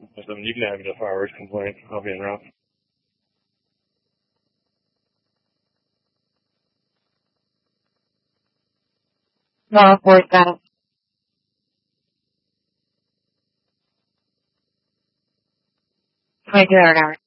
or something, you can have a fireworks complaint. I'll be in route. No, voice got it. $22 an hour.